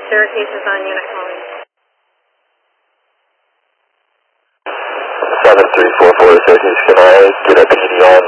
Syracuse is on unit calling. 7344 Syracuse, can I get a PD on